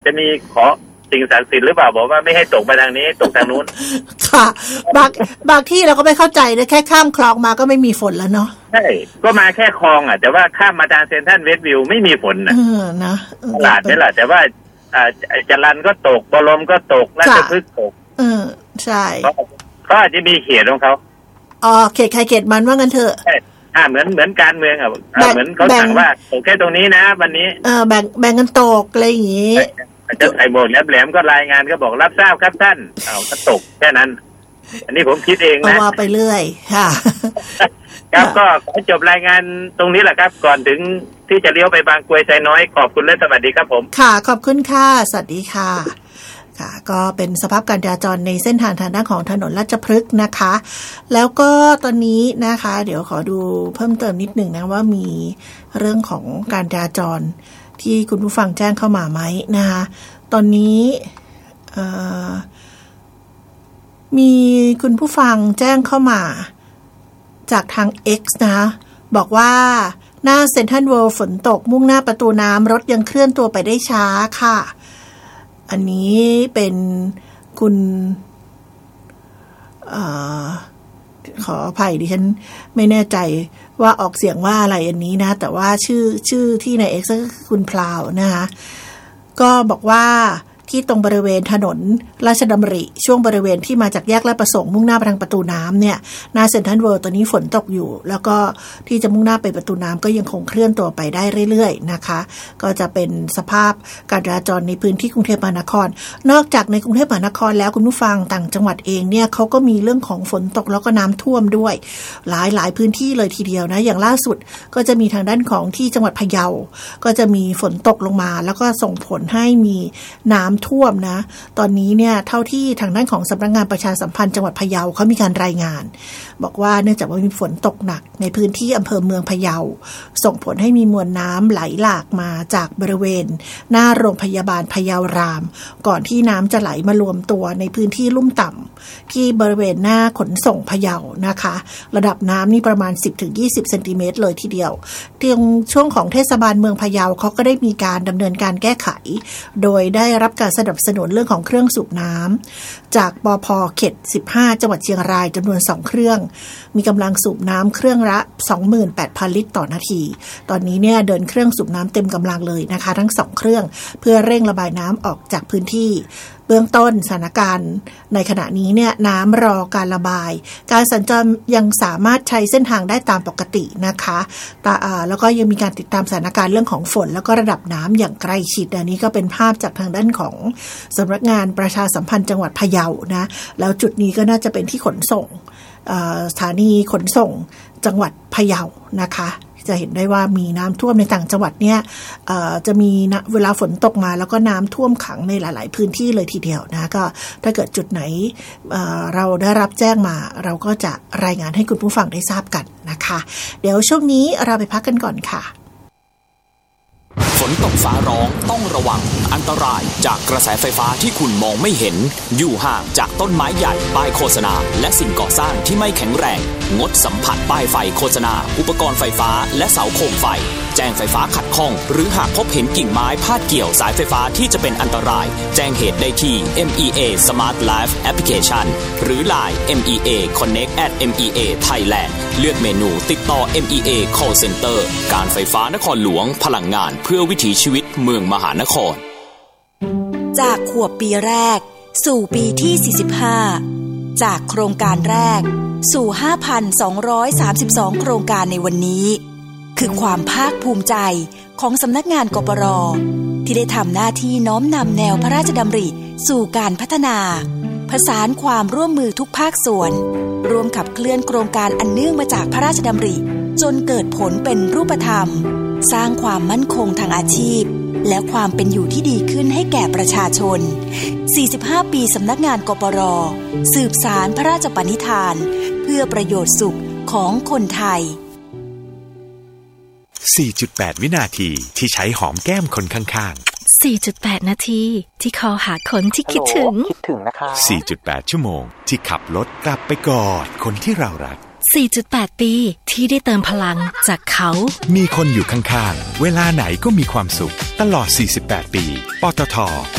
จะมีขอสิ่งศักดิ์สิทธิ์หรือเปล่าบอกว่าไม่ให้ตกไปทางนี้ตกทางนู้นค่ะบางที่เราก็ไม่เข้าใจนะแค่ข้ามคลองมาก็ไม่มีฝนแล้วเนาะใช่ก็มาแค่คลองแต่ว่าข้ามมาทางเซ็นทรัลเวสต์วิวไม่มีฝนนะตลาดนี่แหละแต่ว่าจรัญก็ตกบรมก็ตกราชพฤกษ์ตกใช่ก็อาจจะมีเขตของเขาเขตใครเขตมันว่างั้นเถอะเหมือนการเมืองเหมือนเขาสั่งว่าตกแค่ตรงนี้นะวันนี้แบ่งกันตกอะไรอย่างงี้จะใส่โบกแหลมก็รายงานก็บอกรับทราบครับท่านก็ตกแค่นั้นอันนี้ผมคิดเองนะว่าไปเรื่อยค่ะครับก็ขอจบรายงานตรงนี้แหละครับก่อนถึงที่จะเลี้ยวไปบางกรวยไซน้อยขอบคุณและสวัสดีครับผมค่ะขอบคุณค่ะสวัสดีค่ะค่ะก็เป็นสภาพการจราจรในเส้นทางทางด้านของถนนราชพฤกษ์นะคะแล้วก็ตอนนี้นะคะเดี๋ยวขอดูเพิ่มเติมนิดหนึ่งนะว่ามีเรื่องของการจราจรที่คุณผู้ฟังแจ้งเข้ามาไหมนะคะตอนนี้มีคุณผู้ฟังแจ้งเข้ามาจากทาง X นะคะบอกว่าหน้าเซ็นทรัลเวิลด์ฝนตกมุ่งหน้าประตูน้ำรถยังเคลื่อนตัวไปได้ช้าค่ะอันนี้เป็นคุณขออภัยดิฉันไม่แน่ใจว่าออกเสียงว่าอะไรอันนี้นะแต่ว่าชื่อที่ใน X ก็คือคุณพลาวนะคะก็บอกว่าที่ตรงบริเวณถนนราชดำริช่วงบริเวณที่มาจากแยกลาดประสงค์มุ่งหน้าไปทางประตูน้ำเนี่ยหน้าเซ็นทรัลเวิลด์ตอนนี้ฝนตกอยู่แล้วก็ที่จะมุ่งหน้าไปประตูน้ำก็ยังคงเคลื่อนตัวไปได้เรื่อยๆนะคะก็จะเป็นสภาพการจราจรในพื้นที่กรุงเทพมหานครนอกจากในกรุงเทพมหานครแล้วคุณผู้ฟังต่างจังหวัดเองเนี่ยเขาก็มีเรื่องของฝนตกแล้วก็น้ำท่วมด้วยหลายพื้นที่เลยทีเดียวนะอย่างล่าสุดก็จะมีทางด้านของที่จังหวัดพะเยาก็จะมีฝนตกลงมาแล้วก็ส่งผลให้มีน้ำท่วมนะตอนนี้เนี่ยเท่าที่ทางด้านของสำนักงานประชาสัมพันธ์จังหวัดพะเยาเขามีการรายงานบอกว่าเนื่องจากว่ามีฝนตกหนักในพื้นที่อำเภอเมืองพะเยาส่งผลให้มีมวลน้ำไหลหลากมาจากบริเวณหน้าโรงพยาบาลพะเยารามก่อนที่น้ำจะไหลมารวมตัวในพื้นที่ลุ่มต่ำที่บริเวณหน้าขนส่งพะเยานะคะระดับน้ำนี่ประมาณ 10-20 เซนติเมตรเลยทีเดียวช่วงของเทศบาลเมืองพะเยาเขาก็ได้มีการดำเนินการแก้ไขโดยได้รับการสนับสนุนเรื่องของเครื่องสูบน้ำจากปภ.เขต 15 จังหวัดเชียงรายจำนวน2เครื่องมีกำลังสูบน้ำเครื่องละ 28,000 ลิตรต่อนาทีตอนนี้เนี่ยเดินเครื่องสูบน้ำเต็มกำลังเลยนะคะทั้ง2เครื่องเพื่อเร่งระบายน้ำออกจากพื้นที่เบื้องต้นสถานการณ์ในขณะนี้เนี่ยน้ำรอการระบายการสัญจรยังสามารถใช้เส้นทางได้ตามปกตินะคะแล้วก็ยังมีการติดตามสถานการณ์เรื่องของฝนแล้วก็ระดับน้ำอย่างใกล้ชิดอันนี้ก็เป็นภาพจากทางด้านของสำนักงานประชาสัมพันธ์จังหวัดพะเยานะแล้วจุดนี้ก็น่าจะเป็นที่ขนส่งสถานีขนส่งจังหวัดพะเยานะคะจะเห็นได้ว่ามีน้ำท่วมในต่างจังหวัดเนี่ยจะมีเวลาฝนตกมาแล้วก็น้ำท่วมขังในหลายๆพื้นที่เลยทีเดียวนะก็ถ้าเกิดจุดไหนเราได้รับแจ้งมาเราก็จะรายงานให้คุณผู้ฟังได้ทราบกันนะคะเดี๋ยวช่วงนี้เราไปพักกันก่อนค่ะฝนตกฟ้าร้องต้องระวังอันตรายจากกระแสไฟฟ้าที่คุณมองไม่เห็นอยู่ห่างจากต้นไม้ใหญ่ป้ายโฆษณาและสิ่งก่อสร้างที่ไม่แข็งแรงงดสัมผัสป้ายไฟโฆษณาอุปกรณ์ไฟฟ้าและเสาโคมไฟแจ้งไฟฟ้าขัดข้องหรือหากพบเห็นกิ่งไม้พาดเกี่ยวสายไฟฟ้าที่จะเป็นอันตรายแจ้งเหตุได้ที่ MEA Smart Life Application หรือ LINE MEA Connect @MEA Thailand เลือกเมนูติดต่อ MEA Call Center การไฟฟ้านครหลวงพลังงานเพื่อวิถีชีวิตเมืองมหานครจากขวบปีแรกสู่ปีที่45จากโครงการแรกสู่ 5,232 โครงการในวันนี้คือความภาคภูมิใจของสำนักงานกปร.ที่ได้ทำหน้าที่น้อมนำแนวพระราชดำริสู่การพัฒนาผสานความร่วมมือทุกภาคส่วนร่วมขับเคลื่อนโครงการอันเนื่องมาจากพระราชดำริจนเกิดผลเป็นรูปธรรมสร้างความมั่นคงทางอาชีพและความเป็นอยู่ที่ดีขึ้นให้แก่ประชาชน 45 ปีสำนักงานกปร.สืบสานพระราชปณิธานเพื่อประโยชน์สุขของคนไทย 4.8 วินาทีที่ใช้หอมแก้มคนข้างๆ 4.8 นาทีที่คอหาคนที่คิดถึงนะคะ 4.8 ชั่วโมงที่ขับรถกลับไปกอดคนที่เรารัก 4.8 ปีที่ได้เติมพลังจากเขามีคนอยู่ข้างๆเวลาไหนก็มีความสุขตลอด 48 ปีปตท.